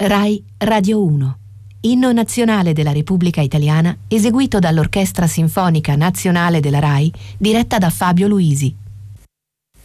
Rai Radio 1. Inno nazionale della Repubblica Italiana eseguito dall'Orchestra Sinfonica Nazionale della Rai, diretta da Fabio Luisi.